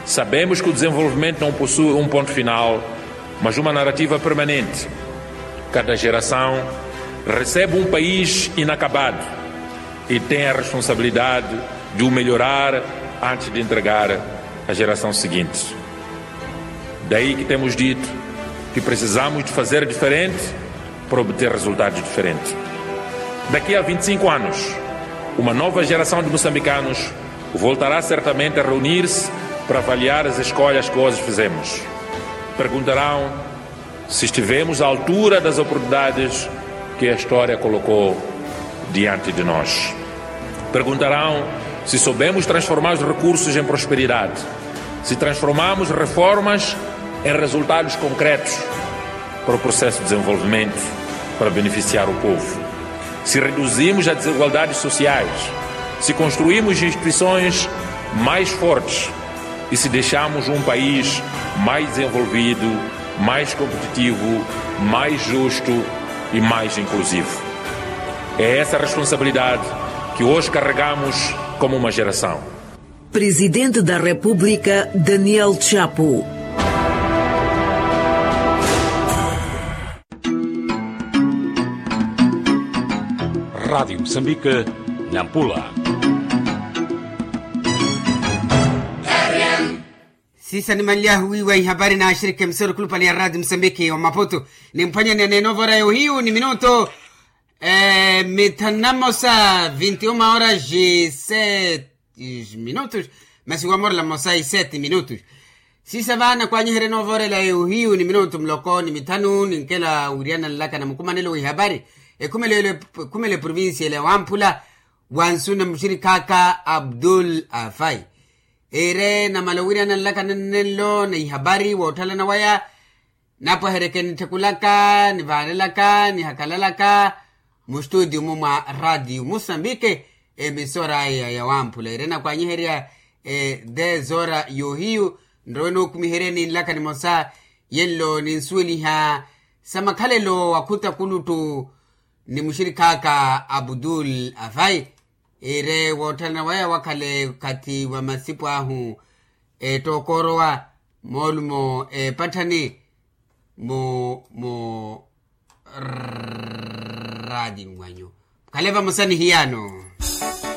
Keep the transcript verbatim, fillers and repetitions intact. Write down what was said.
Sabemos que o desenvolvimento não possui um ponto final, mas uma narrativa permanente. Cada geração recebe um país inacabado e tem a responsabilidade de o melhorar antes de entregar à geração seguinte. Daí que temos dito que precisamos de fazer diferente para obter resultados diferentes. Daqui a vinte e cinco anos, uma nova geração de moçambicanos voltará certamente a reunir-se para avaliar as escolhas que hoje fizemos. Perguntarão se estivemos à altura das oportunidades que a história colocou diante de nós. Perguntarão se soubemos transformar os recursos em prosperidade, se transformamos reformas em resultados concretos para o processo de desenvolvimento, para beneficiar o povo, se reduzimos as desigualdades sociais, se construímos instituições mais fortes e se deixamos um país mais desenvolvido, mais competitivo, mais justo e mais inclusivo. É essa responsabilidade que hoje carregamos como uma geração. Presidente da República, Daniel Chapo. Rádio Moçambique, Nampula. Sisa ni malia huiwa habari na shirika msoro kulupali ya Radio Msambiki wa Maputo. Ni mpanya nene novora yo hiu ni minuto eh, mitanamosa vinte e uma horas e sete minutos. Mas o amor la mosa e sete minutos. Sisa vana kwa nyihere novora la yo hiu ni minuto mloko ni mitanu ni nkela uriana laka na mkumanelo wi habari. E kumele kumele provinsi ile Wampula wansuna mshirikaka Abdul Afai. Ere na malawira na laka nanelo na habari wotala na waya napo hereken tekulaka ni vanelaka ni hakalalaka mu studio mu ma Radio Mozambique emisora ya, ya Wampula ere na kwa nyiheria e, de zora yohiu ndono kumihereni laka ni mosa yello ni nsuli ha samakalelo wakuta kulutu ni mshirikaka Abdul Afai ere wotana waya wakale kati wa masipu ahu e tokorowa molmo e patani mo mo radi ngwanyo kaleva musani hiano.